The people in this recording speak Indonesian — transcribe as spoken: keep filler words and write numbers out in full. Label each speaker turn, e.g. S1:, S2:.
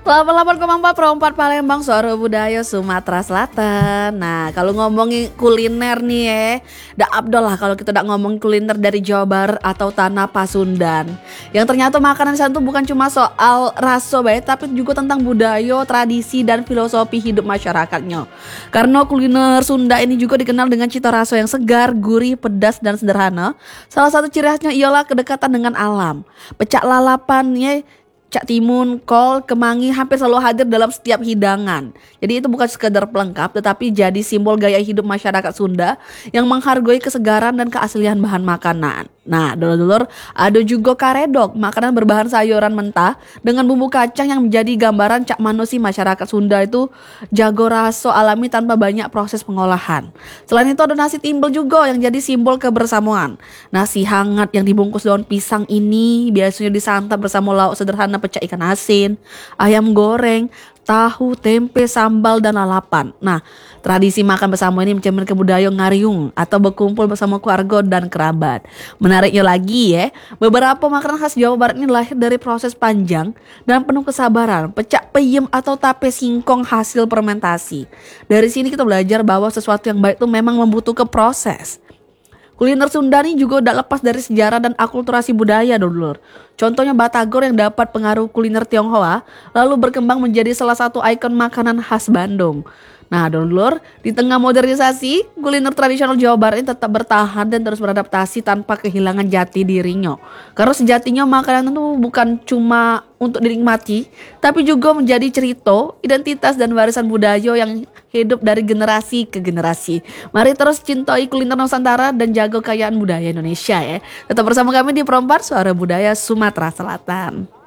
S1: delapan puluh delapan koma empat Pro empat Palembang, suara budaya Sumatera Selatan. Nah, kalau ngomongin kuliner nih ya, dak abdol lah kalau kita udah ngomongin kuliner dari Jawa Barat atau tanah Pasundan. Yang ternyata makanan sana tuh bukan cuma soal rasa baik, tapi juga tentang budaya, tradisi, dan filosofi hidup masyarakatnya. Karena kuliner Sunda ini juga dikenal dengan cita rasa yang segar, gurih, pedas, dan sederhana. Salah satu ciri khasnya ialah kedekatan dengan alam. Pecak lalapannya, cak timun, kol, kemangi hampir selalu hadir dalam setiap hidangan. Jadi itu bukan sekedar pelengkap, tetapi jadi simbol gaya hidup masyarakat Sunda yang menghargai kesegaran dan keaslian bahan makanan. Nah, dulur-dulur, ada juga karedok, makanan berbahan sayuran mentah dengan bumbu kacang yang menjadi gambaran cak manusia masyarakat Sunda itu jago raso alami tanpa banyak proses pengolahan. Selain itu ada nasi timbel juga yang jadi simbol kebersamaan. Nasi hangat yang dibungkus daun pisang ini biasanya disantap bersama lauk sederhana pecah ikan asin, ayam goreng, tahu, tempe, sambal, dan lalapan. Nah, tradisi makan bersama ini mencerminkan budaya ngariung atau berkumpul bersama keluarga dan kerabat. Menariknya lagi ya, beberapa makanan khas Jawa Barat ini lahir dari proses panjang dan penuh kesabaran. Pecak peyem atau tape singkong hasil fermentasi. Dari sini kita belajar bahwa sesuatu yang baik itu memang membutuhkan proses. Kuliner Sunda ini juga tidak lepas dari sejarah dan akulturasi budaya, dulur. Contohnya batagor yang dapat pengaruh kuliner Tionghoa, lalu berkembang menjadi salah satu ikon makanan khas Bandung. Nah, dulur, di tengah modernisasi, kuliner tradisional Jawa Barat ini tetap bertahan dan terus beradaptasi tanpa kehilangan jati dirinya. Karena sejatinya makanan itu bukan cuma untuk dinikmati, tapi juga menjadi cerita, identitas, dan warisan budaya yang hidup dari generasi ke generasi. Mari terus cintai kuliner Nusantara dan jaga kekayaan budaya Indonesia ya. Tetap bersama kami di Pro empat Suara Budaya Sumatera Selatan.